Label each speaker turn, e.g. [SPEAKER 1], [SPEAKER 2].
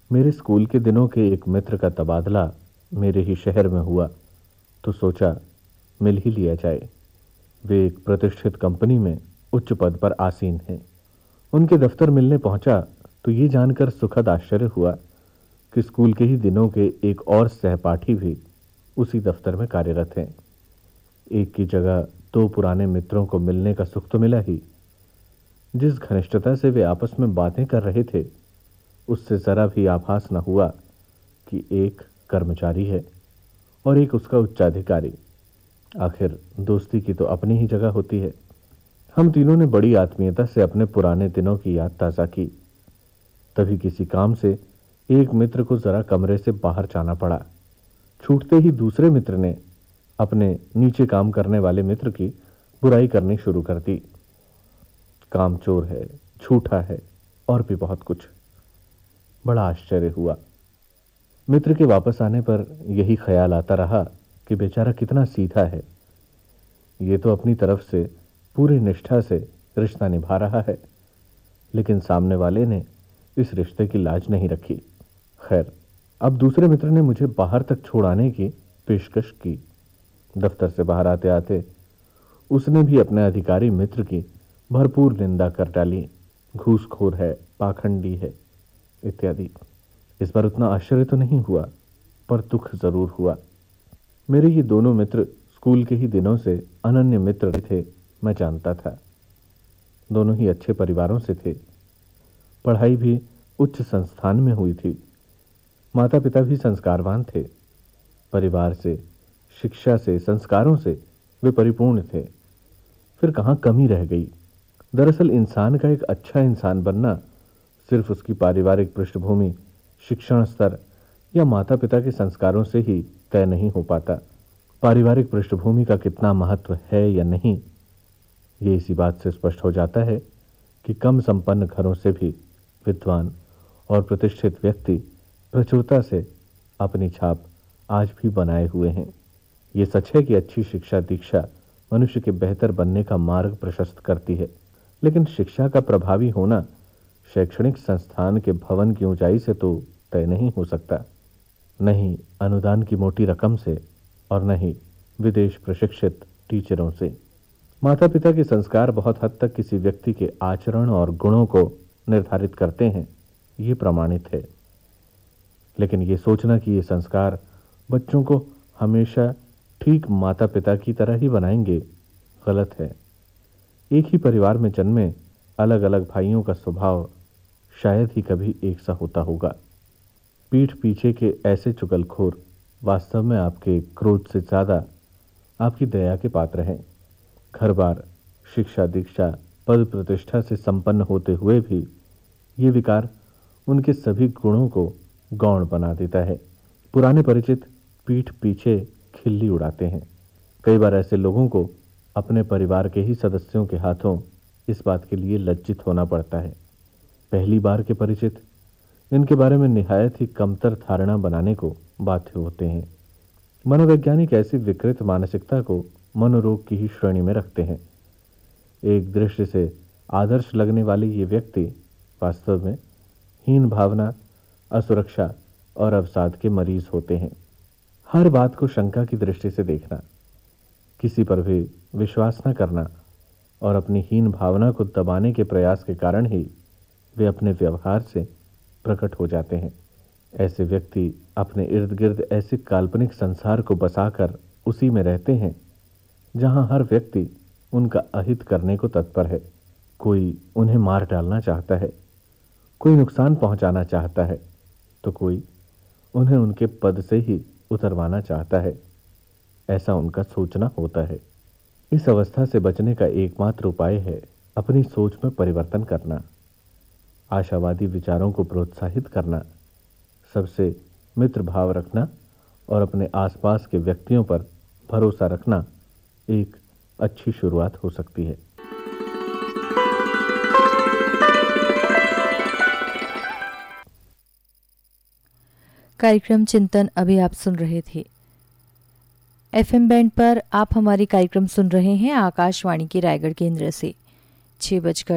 [SPEAKER 1] मेरे स्कूल के दिनों के एक मित्र का तबादला मेरे ही शहर में हुआ तो सोचा मिल ही लिया जाए। वे एक प्रतिष्ठित कंपनी में उच्च पद पर आसीन हैं। उनके दफ्तर मिलने पहुंचा तो ये जानकर सुखद आश्चर्य हुआ कि स्कूल के ही दिनों के एक और सहपाठी भी उसी दफ्तर में कार्यरत हैं। एक की जगह दो पुराने मित्रों को मिलने का सुख तो मिला ही। जिस घनिष्ठता से वे आपस में बातें कर रहे थे उससे जरा भी आभास न हुआ कि एक कर्मचारी है और एक उसका उच्चाधिकारी। आखिर दोस्ती की तो अपनी ही जगह होती है। हम तीनों ने बड़ी आत्मीयता से अपने पुराने दिनों की याद ताज़ा की। तभी किसी काम से एक मित्र को जरा कमरे से बाहर जाना पड़ा। छूटते ही दूसरे मित्र ने अपने नीचे काम करने वाले मित्र की बुराई करनी शुरू कर दी। कामचोर है, झूठा है और भी बहुत कुछ। बड़ा आश्चर्य हुआ। मित्र के वापस आने पर यही ख्याल आता रहा कि बेचारा कितना सीधा है। ये तो अपनी तरफ से पूरी निष्ठा से रिश्ता निभा रहा है, लेकिन सामने वाले ने इस रिश्ते की लाज नहीं रखी। खैर, अब दूसरे मित्र ने मुझे बाहर तक छोड़ाने की पेशकश की। दफ्तर से बाहर आते आते उसने भी अपने अधिकारी मित्र की भरपूर निंदा कर डाली। घूसखोर है, पाखंडी है इत्यादि। इस पर उतना आश्चर्य तो नहीं हुआ, पर दुख जरूर हुआ। मेरे ये दोनों मित्र स्कूल के ही दिनों से अनन्य मित्र थे, मैं जानता था। दोनों ही अच्छे परिवारों से थे। पढ़ाई भी उच्च संस्थान में हुई थी। माता पिता भी संस्कारवान थे। परिवार से, शिक्षा से, संस्कारों से वे परिपूर्ण थे। फिर कहाँ कमी रह गई। दरअसल इंसान का एक अच्छा इंसान बनना सिर्फ उसकी पारिवारिक पृष्ठभूमि, शिक्षण स्तर या माता पिता के संस्कारों से ही तय नहीं हो पाता। पारिवारिक पृष्ठभूमि का कितना महत्व है या नहीं, ये इसी बात से स्पष्ट हो जाता है कि कम संपन्न घरों से भी विद्वान और प्रतिष्ठित व्यक्ति प्रचुरता से अपनी छाप आज भी बनाए हुए हैं। ये सच है कि अच्छी शिक्षा दीक्षा मनुष्य के बेहतर बनने का मार्ग प्रशस्त करती है, लेकिन शिक्षा का प्रभावी होना शैक्षणिक संस्थान के भवन की ऊंचाई से तो तय नहीं हो सकता। नहीं अनुदान की मोटी रकम से और नहीं विदेश प्रशिक्षित टीचरों से। माता पिता के संस्कार बहुत हद तक किसी व्यक्ति के आचरण और गुणों को निर्धारित करते हैं, ये प्रमाणित है। लेकिन ये सोचना कि ये संस्कार बच्चों को हमेशा ठीक माता पिता की तरह ही बनाएंगे, गलत है। एक ही परिवार में जन्मे अलग अलग भाइयों का स्वभाव शायद ही कभी एक सा होता होगा। पीठ पीछे के ऐसे चुगलखोर वास्तव में आपके क्रोध से ज्यादा आपकी दया के पात्र हैं। घर बार, शिक्षा दीक्षा, पद प्रतिष्ठा से संपन्न होते हुए भी ये विकार उनके सभी गुणों को गौण बना देता है। पुराने परिचित पीठ पीछे खिल्ली उड़ाते हैं। कई बार ऐसे लोगों को अपने परिवार के ही सदस्यों के हाथों इस बात के लिए लज्जित होना पड़ता है। पहली बार के परिचित इनके बारे में निहायत ही कमतर धारणा बनाने को बाध्य होते हैं। मनोवैज्ञानिक ऐसी विकृत मानसिकता को मनोरोग की ही श्रेणी में रखते हैं। एक दृष्टि से आदर्श लगने वाले ये व्यक्ति वास्तव में हीन भावना, असुरक्षा और अवसाद के मरीज होते हैं। हर बात को शंका की दृष्टि से देखना, किसी पर भी विश्वास न करना और अपनी हीन भावना को दबाने के प्रयास के कारण ही वे अपने व्यवहार से प्रकट हो जाते हैं। ऐसे व्यक्ति अपने इर्द गिर्द ऐसे काल्पनिक संसार को बसाकर उसी में रहते हैं जहां हर व्यक्ति उनका अहित करने को तत्पर है। कोई उन्हें मार डालना चाहता है, कोई नुकसान पहुंचाना चाहता है, तो कोई उन्हें उनके पद से ही उतरवाना चाहता है। ऐसा उनका सोचना होता है। इस अवस्था से बचने का एकमात्र उपाय है अपनी सोच में परिवर्तन करना, आशावादी विचारों को प्रोत्साहित करना, सबसे मित्र भाव रखना और अपने आसपास के व्यक्तियों पर भरोसा रखना एक अच्छी शुरुआत हो सकती है।
[SPEAKER 2] कार्यक्रम चिंतन अभी आप सुन रहे थे। एफएम बैंड पर आप हमारी कार्यक्रम सुन रहे हैं आकाशवाणी के रायगढ़ केंद्र से। 6 बजकर